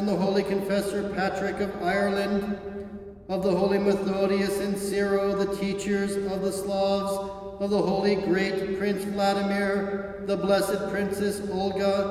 the holy confessor Patrick of Ireland, of the holy Methodius and Cyril, the teachers of the Slavs, of the holy great Prince Vladimir, the blessed Princess Olga,